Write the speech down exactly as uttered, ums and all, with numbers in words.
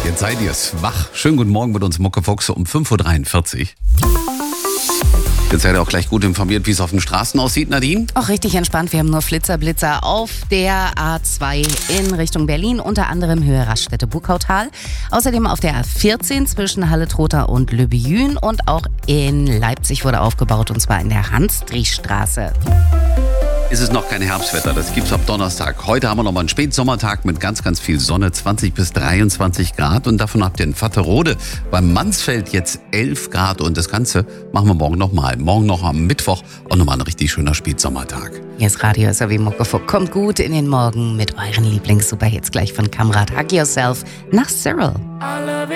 Jetzt seid ihr's wach. Schönen guten Morgen mit uns Muckefuchse um fünf Uhr dreiundvierzig. Jetzt seid ihr auch gleich gut informiert, wie es auf den Straßen aussieht, Nadine. Auch richtig entspannt. Wir haben nur Flitzer-Blitzer auf der A zwei in Richtung Berlin, unter anderem Höhe Raststätte Buckautal. Außerdem auf der A vierzehn zwischen Halle-Trotha und Le Bihan und auch in Leipzig wurde aufgebaut, und zwar in der Hans-Driesch-Straße. Ist es noch kein Herbstwetter, das gibt's ab Donnerstag. Heute haben wir nochmal einen Spätsommertag mit ganz, ganz viel Sonne, zwanzig bis dreiundzwanzig Grad. Und davon habt ihr in Vatterode beim Mansfeld jetzt elf Grad. Und das Ganze machen wir morgen nochmal. Morgen noch am Mittwoch auch nochmal ein richtig schöner Spätsommertag. Hier ist Radio S R W Muckefuchs. Kommt gut in den Morgen mit euren Lieblings-Superhits gleich von Kamrat Hug Yourself nach Cyril.